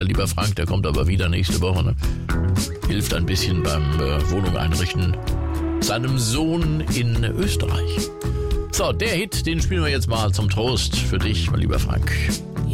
lieber Frank, der kommt aber wieder nächste Woche, ne? Hilft ein bisschen beim Wohnung einrichten seinem Sohn in Österreich. So, der Hit, den spielen wir jetzt mal zum Trost für dich, mein lieber Frank.